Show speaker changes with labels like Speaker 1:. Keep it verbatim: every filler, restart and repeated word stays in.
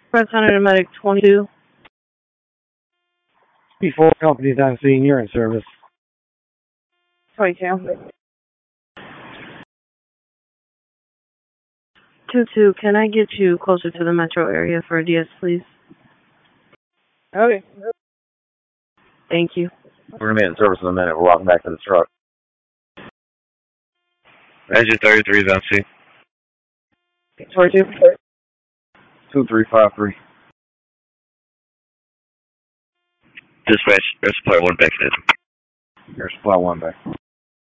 Speaker 1: Press Hunter Medic twenty-two.
Speaker 2: Before companies I'm seeing you're in service.
Speaker 1: twenty-two. two two, can I get you closer to the metro area for a D S, please?
Speaker 2: Okay.
Speaker 1: Thank you.
Speaker 3: We're going to be in service in a minute. We're walking back to the truck.
Speaker 4: Engine thirty-three is empty.
Speaker 1: twenty-two.
Speaker 3: two three five three.
Speaker 4: Dispatch, air supply one back in.
Speaker 3: Air supply one back.